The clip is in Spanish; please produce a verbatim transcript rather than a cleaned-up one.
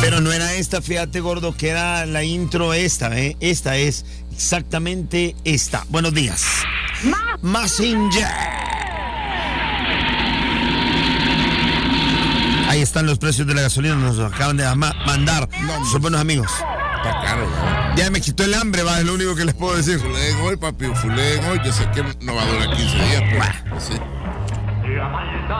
Pero no era esta, fíjate, gordo, que era la intro esta, ¿eh? Esta es exactamente esta. Buenos días. Messenger. Ahí están los precios de la gasolina, nos acaban de ma- mandar. No, son buenos amigos. Está caro, ¿no? Ya me quitó el hambre, va, es lo único que les puedo decir. Fuleen hoy, papi, fuleen hoy. Yo sé que no va a durar quince días, pero pues, sí.